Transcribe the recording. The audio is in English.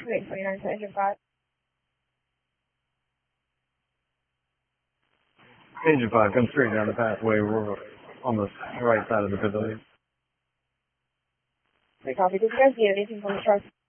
Wait, 29 to engine 5. Engine 5, come straight down the pathway. We're on the right side of the pavilion. Great copy. Did you guys need anything from the truck?